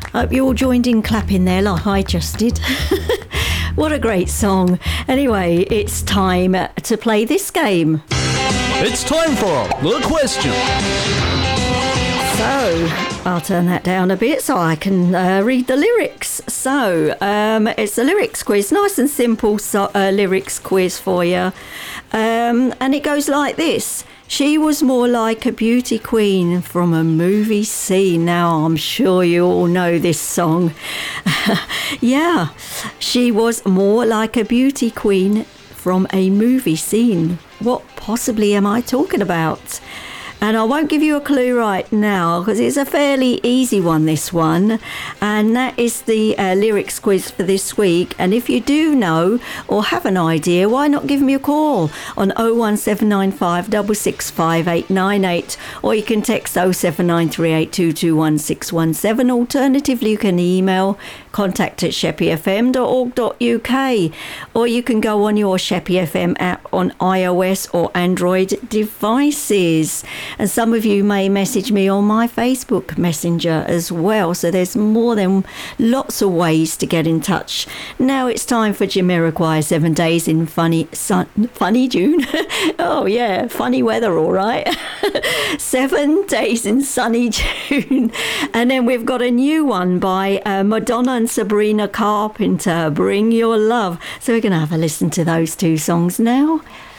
Hope you all joined in clapping there like I just did. What a great song. Anyway, it's time to play this game. It's time for the question. So, I'll turn that down a bit so I can read the lyrics. So, it's a lyrics quiz, nice and simple lyrics quiz for you. And it goes like this. She was more like a beauty queen from a movie scene. Now, I'm sure you all know this song. Yeah, she was more like a beauty queen from a movie scene. What possibly am I talking about? And I won't give you a clue right now because it's a fairly easy one, this one. And that is the lyrics quiz for this week. And if you do know or have an idea, why not give me a call on 01795 665 898, or you can text 07938221617. Alternatively, you can email contact@sheppyfm.org.uk, or you can go on your Sheppy FM app on iOS or Android devices. And some of you may message me on my Facebook Messenger as well. So there's more than lots of ways to get in touch. Now it's time for Jamiroquai, 7 Days in Funny June. Oh yeah, funny weather, all right. 7 Days in Sunny June. And then we've got a new one by Madonna and Sabrina Carpenter, Bring Your Love. So we're going to have a listen to those two songs now.